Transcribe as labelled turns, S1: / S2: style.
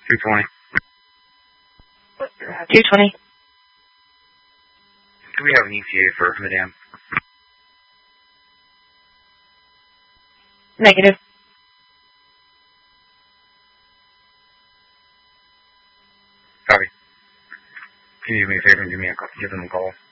S1: 220.
S2: 220.
S1: Do we have an ETA for Madame?
S2: Negative.
S1: Copy. Can you do me a favor and give them a call?